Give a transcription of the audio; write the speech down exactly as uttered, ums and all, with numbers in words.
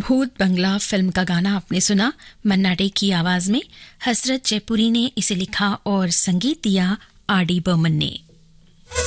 भूत बंगला फिल्म का गाना आपने सुना मन्ना डे की आवाज में। हसरत जयपुरी ने इसे लिखा और संगीत दिया आर डी बर्मन ने।